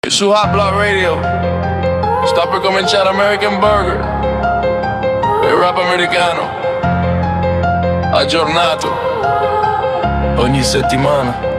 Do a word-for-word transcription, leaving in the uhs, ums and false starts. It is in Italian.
Su Hot Block Radio sta per cominciare American Burger, il rap americano aggiornato ogni settimana.